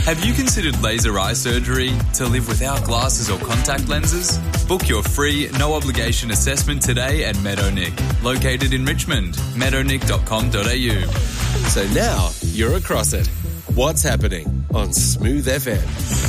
Have you considered laser eye surgery to live without glasses or contact lenses? Book your free, no-obligation assessment today at Meadownick, located in Richmond, meadownick.com.au. So now you're across it. What's happening on Smooth FM?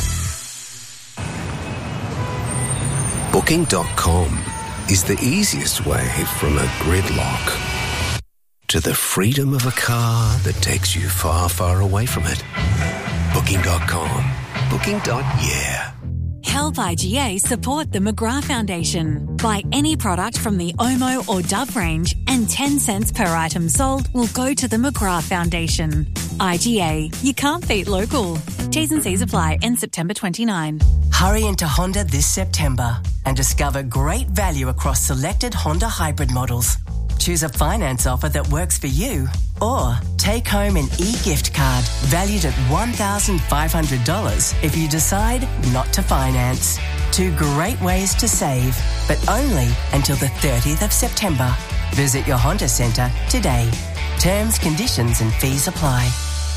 Booking.com is the easiest way from a gridlock to the freedom of a car that takes you far, far away from it. Booking.com. Booking.yeah. Help IGA support the McGrath Foundation. Buy any product from the Omo or Dove range and 10 cents per item sold will go to the McGrath Foundation. IGA, you can't beat local. T's and C's apply. End September 29. Hurry into Honda this September and discover great value across selected Honda hybrid models. Choose a finance offer that works for you or take home an e-gift card valued at $1,500 if you decide not to finance. 2 great ways to save, but only until the 30th of September. Visit your Honda Centre today. Terms, conditions and fees apply.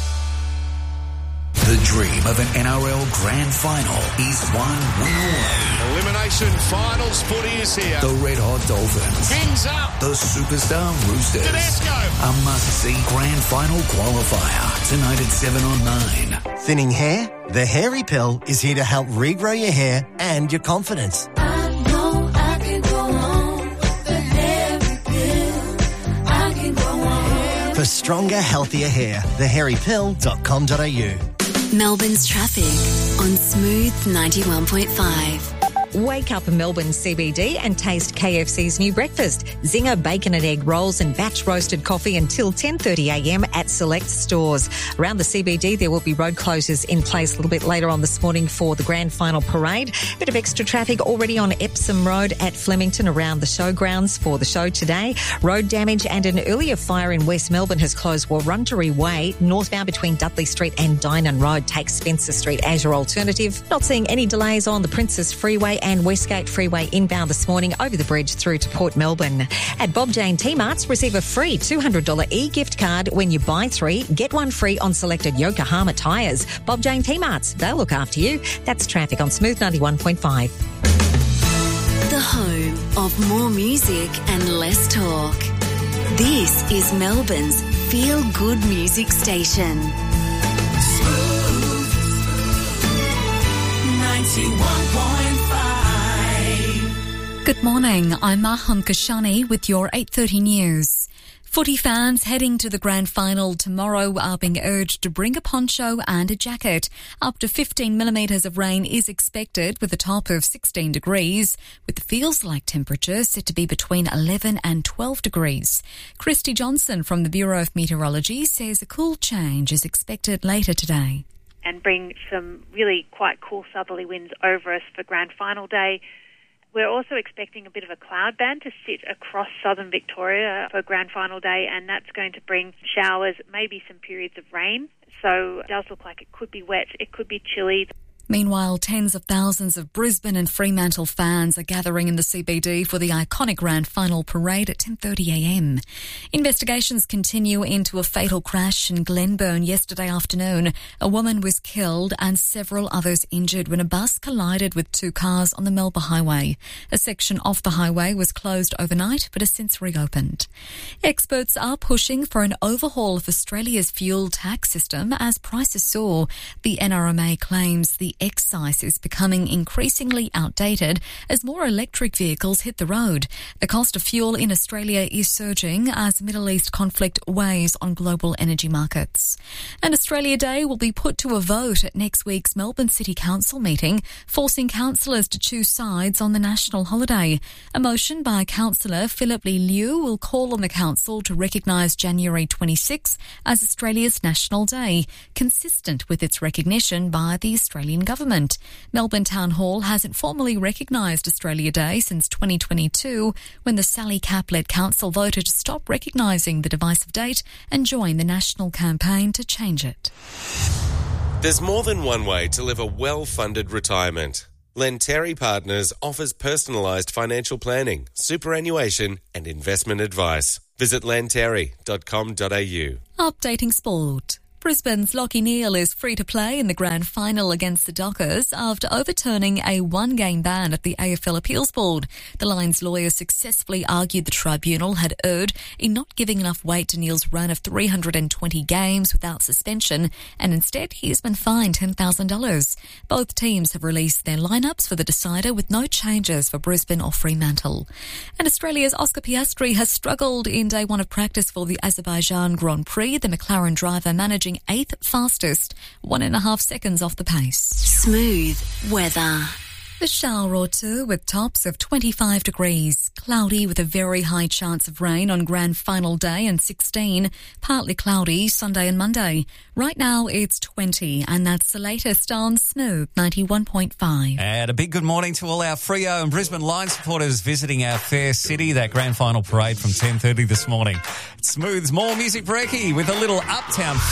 The dream of an NRL Grand Final is one win away. Elimination Finals footy is here. The Red Hot Dolphins. Kings up. The Superstar Roosters. Tedesco. A must-see Grand Final qualifier. Tonight at 7 on 9. Thinning hair? The Hairy Pill is here to help regrow your hair and your confidence. I know I can go on with the Hairy Pill. I can go on. For stronger, healthier hair, thehairypill.com.au. Melbourne's traffic on Smooth 91.5. Wake up in Melbourne CBD and taste KFC's new breakfast. Zinger bacon and egg rolls and batch roasted coffee until 10:30am at select stores. Around the CBD, there will be road closures in place a little bit later on this morning for the Grand Final Parade. Bit of extra traffic already on Epsom Road at Flemington around the showgrounds for the show today. Road damage and an earlier fire in West Melbourne has closed Warrunduree Way, northbound between Dudley Street and Dynon Road. Take Spencer Street as your alternative. Not seeing any delays on the Princess Freeway and Westgate Freeway inbound this morning over the bridge through to Port Melbourne. At Bob Jane T-Marts, receive a free $200 e-gift card when you buy 3, get 1 free on selected Yokohama tyres. Bob Jane T-Marts, they'll look after you. That's traffic on Smooth 91.5. The home of more music and less talk. This is Melbourne's feel-good music station. Smooth 91.5. Good morning, I'm Maham Kashani with your 8:30 news. Footy fans heading to the grand final tomorrow are being urged to bring a poncho and a jacket. Up to 15 millimetres of rain is expected with a top of 16 degrees, with the feels-like temperature set to be between 11 and 12 degrees. Christy Johnson from the Bureau of Meteorology says a cool change is expected later today. And bring some really quite cool southerly winds over us for grand final day. We're also expecting a bit of a cloud band to sit across southern Victoria for grand final day, and that's going to bring showers, maybe some periods of rain. So it does look like it could be wet, it could be chilly. Meanwhile, tens of thousands of Brisbane and Fremantle fans are gathering in the CBD for the iconic Grand Final Parade at 10:30am. Investigations continue into a fatal crash in Glenburn yesterday afternoon. A woman was killed and several others injured when a bus collided with 2 cars on the Melba Highway. A section off the highway was closed overnight but has since reopened. Experts are pushing for an overhaul of Australia's fuel tax system as prices soar. The NRMA claims the excise is becoming increasingly outdated as more electric vehicles hit the road. The cost of fuel in Australia is surging as Middle East conflict weighs on global energy markets. And Australia Day will be put to a vote at next week's Melbourne City Council meeting, forcing councillors to choose sides on the national holiday. A motion by Councillor Philip Lee Liu will call on the council to recognise January 26 as Australia's National Day, consistent with its recognition by the Australian government. Melbourne Town Hall hasn't formally recognised Australia Day since 2022, when the Sally Capp-led council voted to stop recognising the divisive date and join the national campaign to change it. There's more than one way to live a well-funded retirement. Lenteri Partners offers personalised financial planning, superannuation and investment advice. Visit lenteri.com.au. Updating sport. Brisbane's Lachie Neale is free to play in the grand final against the Dockers after overturning a one-game ban at the AFL Appeals Board. The Lions lawyer successfully argued the tribunal had erred in not giving enough weight to Neale's run of 320 games without suspension, and instead he has been fined $10,000. Both teams have released their lineups for the decider with no changes for Brisbane or Fremantle. And Australia's Oscar Piastri has struggled in day one of practice for the Azerbaijan Grand Prix, the McLaren driver managing 8th fastest, 1.5 seconds off the pace. Smooth weather. A shower or two with tops of 25 degrees. Cloudy with a very high chance of rain on grand final day and 16. Partly cloudy Sunday and Monday. Right now it's 20 and that's the latest on Smooth 91.5. And a big good morning to all our Freo and Brisbane Lions supporters visiting our fair city, that grand final parade from 10:30 this morning. Smooth's More Music Brekkie with a little Uptown